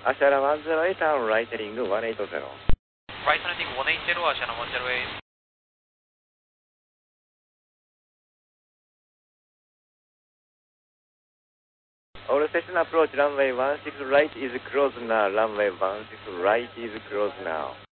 Ashara 108, turn right heading 180. Right landing 180, Ashana 108. All station approach runway 16 right is closed now. Runway 16 right is closed now.